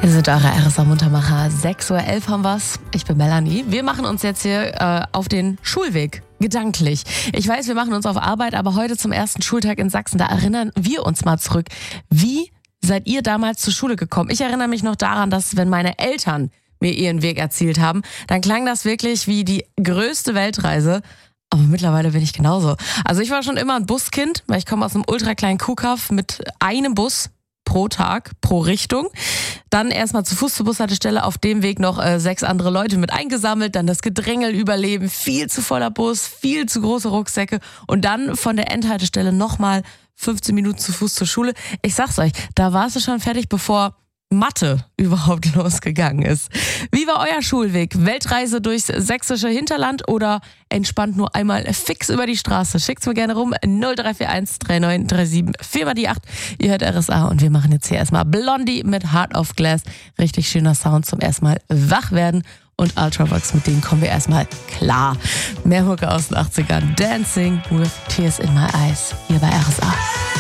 Wir sind eure RSA-Muntermacher. 6.11 Uhr haben wir's. Ich bin Melanie. Wir machen uns jetzt hier auf den Schulweg. Gedanklich. Ich weiß, wir machen uns auf Arbeit, aber heute zum ersten Schultag in Sachsen, da erinnern wir uns mal zurück. Wie seid ihr damals zur Schule gekommen? Ich erinnere mich noch daran, dass wenn meine Eltern mir ihren Weg erzählt haben, dann klang das wirklich wie die größte Weltreise. Aber mittlerweile bin ich genauso. Also ich war schon immer ein Buskind, weil ich komme aus einem ultrakleinen Kuhkaff mit einem Bus pro Tag, pro Richtung. Dann erstmal zu Fuß zur Bushaltestelle, auf dem Weg noch 6 andere Leute mit eingesammelt, dann das Gedrängel überleben, viel zu voller Bus, viel zu große Rucksäcke und dann von der Endhaltestelle nochmal 15 Minuten zu Fuß zur Schule. Ich sag's euch, da warst du schon fertig, bevor Mathe überhaupt losgegangen ist. Wie war euer Schulweg? Weltreise durchs sächsische Hinterland oder entspannt nur einmal fix über die Straße? Schickt's mir gerne rum. 0341 3937 4 die 8. Ihr hört RSA und wir machen jetzt hier erstmal Blondie mit Heart of Glass. Richtig schöner Sound zum erstmal wach werden. Und Ultravox, mit denen kommen wir erstmal klar. Mehr Mucke aus den 80ern. Dancing with Tears in My Eyes. Hier bei RSA.